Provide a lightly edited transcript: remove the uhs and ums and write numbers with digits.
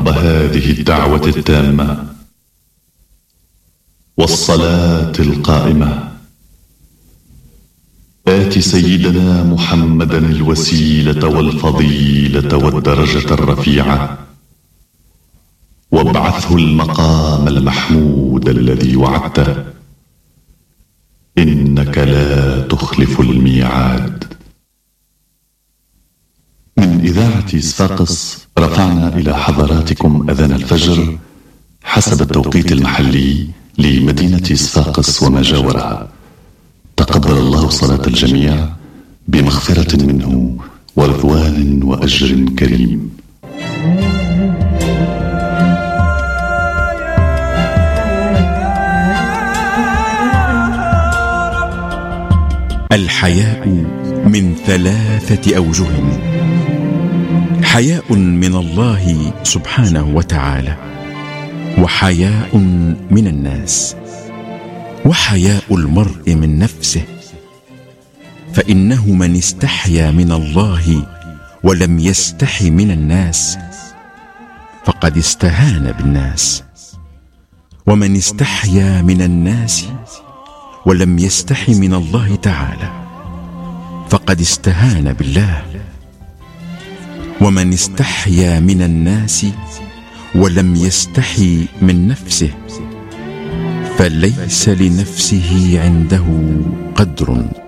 رب هذه الدعوة التامة والصلاة القائمة، آت سيدنا محمدا الوسيلة والفضيلة والدرجة الرفيعة، وابعثه المقام المحمود الذي وعدته، إنك لا تخلف الميعاد. من إذاعة صفاقس رفعنا إلى حضراتكم أذان الفجر حسب التوقيت المحلي لمدينة صفاقس وما جاورها. تقبل الله صلاة الجميع بمغفرة منه ورضوان وأجر كريم. الحياء من 3 أوجه: حياء من الله سبحانه وتعالى، وحياء من الناس، وحياء المرء من نفسه، فإنه من استحيا من الله ولم يستحي من الناس فقد استهان بالناس، ومن استحيا من الناس ولم يستحي من الله تعالى فقد استهان بالله، ومن استحيا من الناس ولم يستحي من نفسه فليس لنفسه عنده قدر.